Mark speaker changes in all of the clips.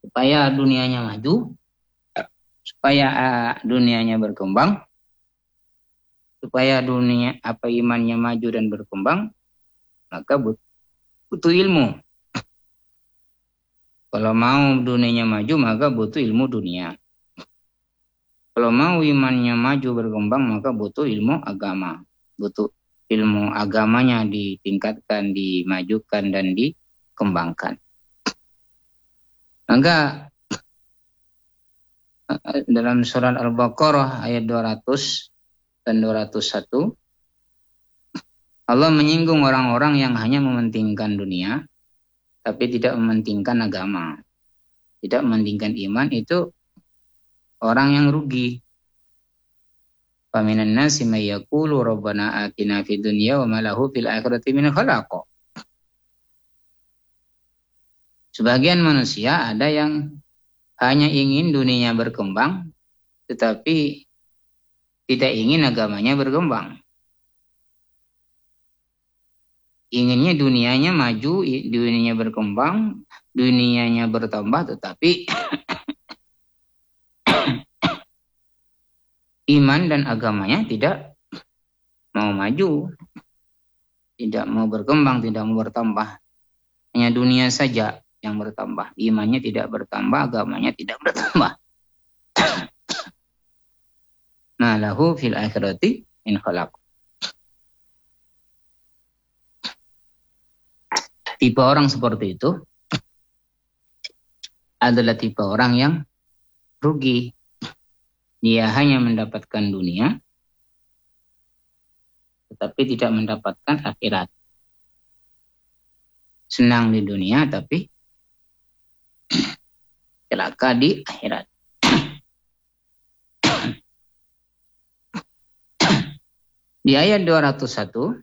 Speaker 1: supaya dunianya maju, supaya dunianya berkembang, supaya imannya maju dan berkembang, maka butuh ilmu. Kalau mau dunianya maju, maka butuh ilmu dunia. Kalau mau imannya maju berkembang, maka butuh ilmu agama. Butuh ilmu agamanya ditingkatkan, dimajukan, dan dikembangkan. Maka dalam surat Al-Baqarah ayat 200 dan 201, Allah menyinggung orang-orang yang hanya mementingkan dunia, tapi tidak mementingkan agama, tidak mementingkan iman. Itu orang yang rugi. Faminan nasi may yaqulu rabbana atina fid dunya wa ma lahu fil akhirati min khalaq. Sebagian manusia ada yang hanya ingin dunianya berkembang, tetapi tidak ingin agamanya berkembang. Inginnya dunianya maju, dunianya berkembang, dunianya bertambah, tetapi iman dan agamanya tidak mau maju, tidak mau berkembang, tidak mau bertambah. Hanya dunia saja yang bertambah, imannya tidak bertambah, agamanya tidak bertambah. Ma lahu fil akhirati min khalaq. Tipe orang seperti itu adalah tipe orang yang rugi. Dia hanya mendapatkan dunia, tetapi tidak mendapatkan akhirat. Senang di dunia, tapi celaka di akhirat. Di ayat 201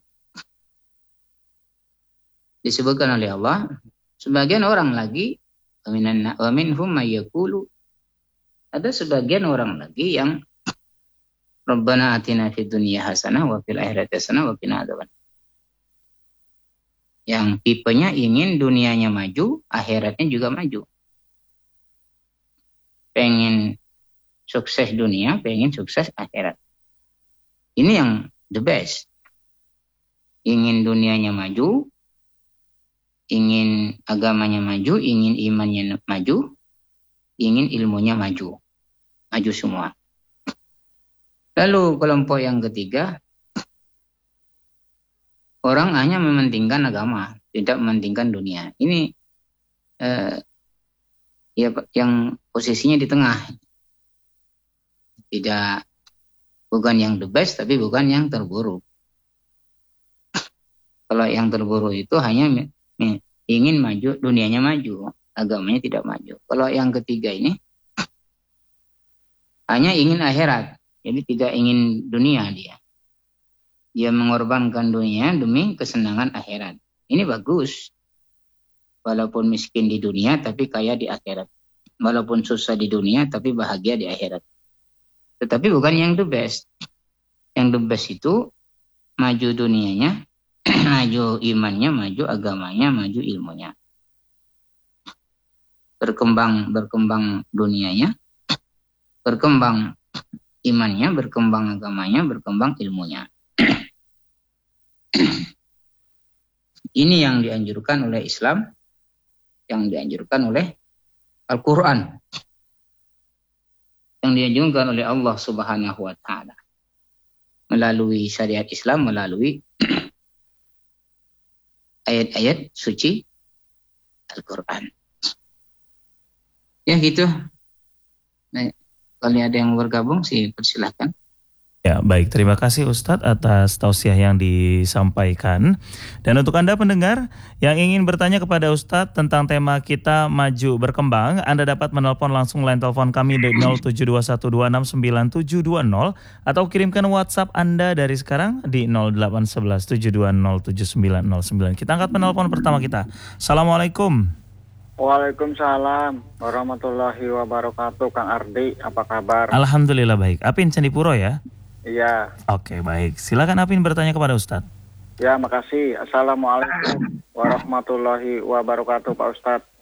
Speaker 1: disebutkan oleh Allah, sebagian orang lagi, wa minhum may yaqulu, ada sebagian orang lagi yang Rabbana atina fid dunya hasanah wa fil akhirati hasanah wa qina adzaban. Yang tipenya ingin dunianya maju, akhiratnya juga maju. Pengen sukses dunia, pengen sukses akhirat. Ini yang the best. Ingin dunianya maju, ingin agamanya maju, ingin imannya maju, ingin ilmunya maju. Maju semua. Lalu kelompok yang ketiga, orang hanya mementingkan agama, tidak mementingkan dunia. Ini yang posisinya di tengah. Bukan yang the best, tapi bukan yang terburuk. Kalau yang terburuk itu hanya ingin maju, dunianya maju, agamanya tidak maju. Kalau yang ketiga ini hanya ingin akhirat, jadi tidak ingin dunia dia. Dia mengorbankan dunia demi kesenangan akhirat. Ini bagus. Walaupun miskin di dunia tapi kaya di akhirat. Walaupun susah di dunia tapi bahagia di akhirat. Tetapi bukan yang the best. Yang the best itu maju dunianya, maju imannya, maju agamanya, maju ilmunya. Berkembang dunianya, berkembang imannya, berkembang agamanya, berkembang ilmunya. Ini yang dianjurkan oleh Islam, yang dianjurkan oleh Al-Quran, yang dianjurkan oleh Allah Subhanahu wa Ta'ala melalui syariat Islam, melalui ayat-ayat suci Al-Quran. Ya gitu. Nah, kalau ada yang bergabung sih persilahkan.
Speaker 2: Ya, baik. Terima kasih Ustadz atas tausiah yang disampaikan. Dan untuk Anda pendengar yang ingin bertanya kepada Ustadz tentang tema kita maju berkembang, Anda dapat menelpon langsung line telepon kami di 0721269720 atau kirimkan WhatsApp Anda dari sekarang di 081172079909. Kita angkat penelpon pertama kita. Assalamualaikum.
Speaker 3: Waalaikumsalam warahmatullahi wabarakatuh. Kang Ardi, apa kabar?
Speaker 2: Alhamdulillah baik. Apin Candipuro ya?
Speaker 3: Iya.
Speaker 2: Oke, baik. Silakan Apin bertanya kepada Ustadz.
Speaker 3: Ya, makasih. Assalamualaikum warahmatullahi wabarakatuh Pak Ustadz.